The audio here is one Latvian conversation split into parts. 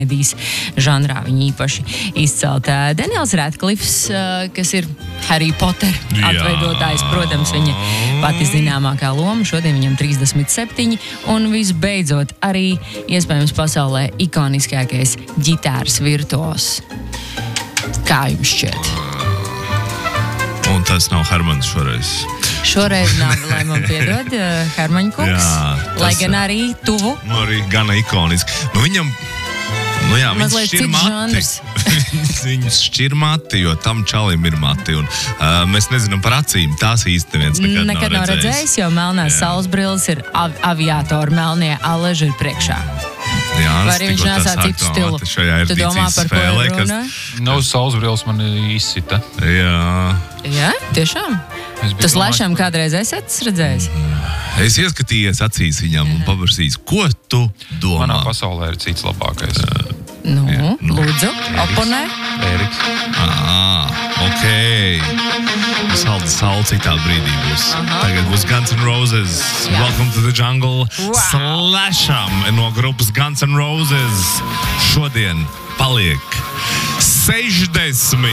žanrā viņi īpaši izcelt. Daniels Radcliffs, kas ir Harry Potter atveidotājs, protams, viņa pati zināmākā loma, šodien viņam 37, un visbeidzot arī iespējams pasaulē ikoniskākais ģitāras virtuos. Kā jums šķiet? Un tas nav Hermans šoreiz. Šoreiz nav, lai man piedod, Hermaņa kungs, lai gan arī tuvu. Arī gana ikoniski. Viņam mazliet cits žanrs. Viņus šķir mati, jo tam čalim ir mati. Un, mēs nezinām par acīm, tās īsti neviens nekad nav redzējis. Jo melnās saules brilles ir aviātori, melnie aleži ir priekšā. Jā, vai arī viņš nesā citu stilu? Tu domā, par ko ir runa? Saules brilles man izsita. Jā, tiešām? Tas lēšām kādreiz esat redzējis? Es ieskatījies acīs viņam un paprasījis, ko tu domā? Manā pasaulē ir cits labākais. Lūdzu, oponē. Eriks. Ok. Saule citā brīdī būs. Tagad būs Guns N' Roses. Welcome to the Jungle. Slasham no grupas Guns N' Roses. Šodien paliek 60.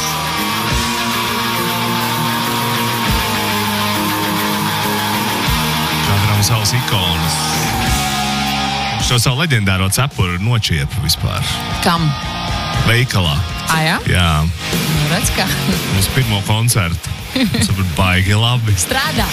Savas ikonas. Šo savu leģendāro cepuru nočiepu vispār. Kam? Veikalā. Jā? Jā. Redz kā. Mums pirmo koncertu. Mums ir baigi labi. Strādā.